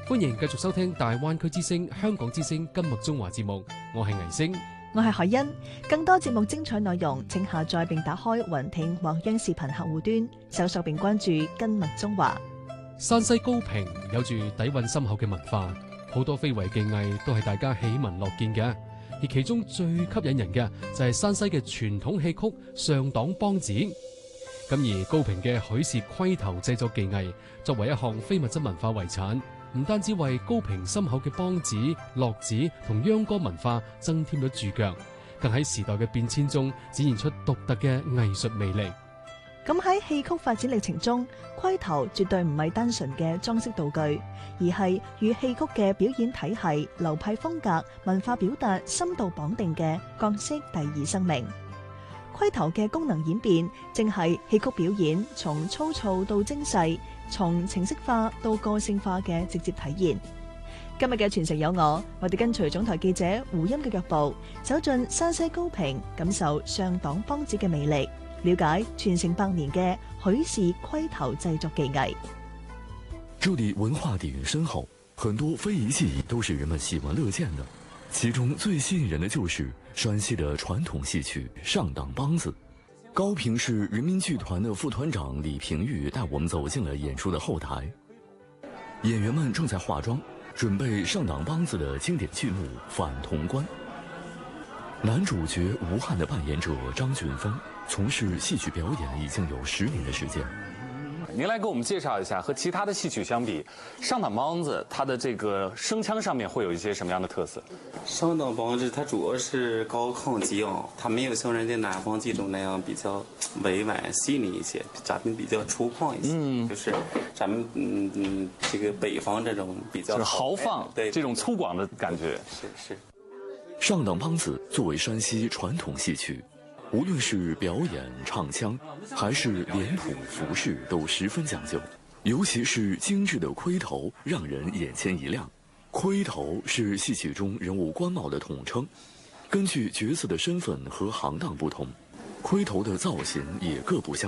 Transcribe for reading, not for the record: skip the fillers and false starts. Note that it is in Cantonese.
歡迎繼續收聽大灣區之聲、香港之聲金麥中華節目，我係倪星， 我係海欣。更多節目精彩內容，請下載並打開雲聽或央視頻客戶端，搜索並關注金麥中華。 山西高平有住底蘊深厚嘅文化，好多非遺技藝都係大家喜聞樂見嘅，而其中最吸引人嘅就係山西嘅傳統戲曲上黨梆子。咁而高平嘅許氏盔頭製作技藝作為一項非物質文化遺產，唔單止為高平深厚嘅梆子、樂子同秧歌文化增添咗注腳，更喺時代嘅變遷中展現出獨特嘅藝術魅力。 咁喺戲曲發展歷程中，盔頭絕對唔係單純嘅裝飾道具，而係與戲曲嘅表演體系、流派風格、文化表達深度綁定嘅角色第二生命。盔頭嘅功能演變，正係戲曲表演從粗糙到精細，從程式化到個性化嘅直接體現。今日嘅傳承有我哋跟隨總台記者胡音嘅腳步，走進山西高平，感受上黨梆子嘅魅力，了解傳承百年嘅許氏盔頭製作技藝。 這裏文化底蘊深厚，很多非遺技藝都是人們喜聞樂見的。其中最吸引人的就是山西的傳統戲曲上黨梆子。高平市人民劇團的副團長李平玉帶我們走進了演出的後台，演員們正在化妝，準備上黨梆子的經典劇目《反潼關》。男主角吳漢的扮演者張俊峰從事戲曲表演已經有10年的時間。 您來給我們介紹一下，和其他的戲曲相比，上黨梆子它的這個聲腔上面會有一些什麼樣的特色？ 上黨梆子它主要是高亢激昂，它沒有像人家南方劇種那樣比較委婉細膩一些，咱們比較粗獷一些。就是咱們這個北方這種比較豪放，對這種粗獷的感覺。 是。 上黨梆子作為山西傳統戲曲，無論是表演、唱腔，還是臉譜、服飾，都十分講究。尤其是精緻的盔頭，讓人眼前一亮。盔頭是戲曲中人物官帽的統稱，根據角色的身份和行當不同，盔頭的造型也各不相同。